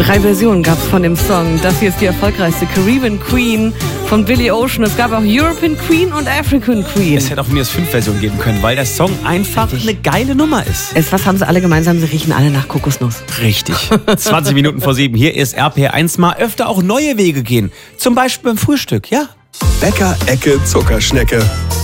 3 Versionen gab es von dem Song. Das hier ist die erfolgreichste, Caribbean Queen von Billy Ocean. Es gab auch European Queen und African Queen. Es hätte auch mir 5 Versionen geben können, weil der Song einfach eine geile Nummer ist. Was haben sie alle gemeinsam? Sie riechen alle nach Kokosnuss. Richtig. 20 Minuten vor 7. Hier ist RPR1. Mal öfter auch neue Wege gehen. Zum Beispiel beim Frühstück, ja? Bäcker Ecke Zuckerschnecke.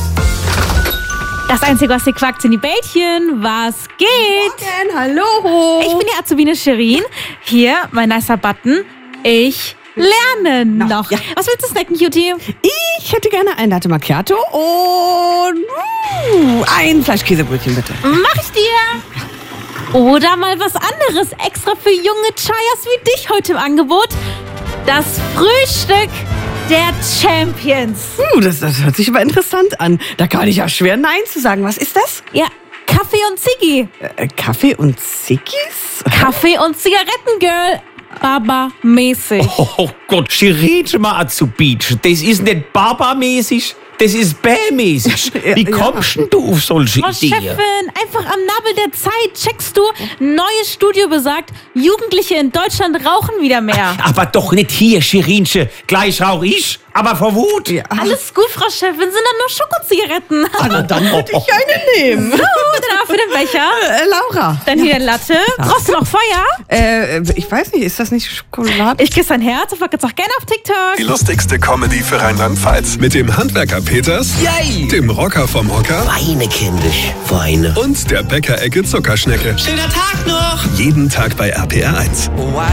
Das Einzige, was ihr quackt, sind die Bällchen. Was geht? Morgen, hallo. Ich bin die Azubine Shirin. Hier, mein nicer Button. Ich lerne noch. Ja. Was willst du snacken, Cutie? Ich hätte gerne ein Latte Macchiato und ein Fleischkäsebrötchen, bitte. Mach ich dir. Oder mal was anderes, extra für junge Chayas wie dich heute im Angebot. Das Frühstück der Champions. Das hört sich aber interessant an. Da kann ich ja schwer Nein zu sagen. Was ist das? Ja, Kaffee und Ziggy. Kaffee und Ziggis? Kaffee und Zigaretten, Girl. Baba-mäßig. Oh Gott, Shirin mal Azubine. Das ist nicht Baba-mäßig, das ist Bär-mäßig. Wie kommst denn du auf solche Frau Ideen? Chefin, einfach am Nabel der Zeit. Checkst du? Neues Studio besagt, Jugendliche in Deutschland rauchen wieder mehr. Aber doch nicht hier, Shirinche. Gleich rauch ich, aber vor Wut. Ja. Alles gut, Frau Chefin, sind dann nur Schokozigaretten. Na, dann würde ich eine nehmen. So, dann auch für den Becher. Laura. Dann hier der Latte. Brauchst du noch Feuer? Ich weiß nicht, ist das nicht Schokolade? Ich küsse dein Herz und folge jetzt auch gerne auf TikTok. Die lustigste Comedy für Rheinland-Pfalz. Mit dem Handwerker Peters, Yay! dem Rocker vom Hocker Weine, kindisch, Weine. und der Bäcker Ecke Zuckerschnecke. Schöner Tag noch! Jeden Tag bei RPR1.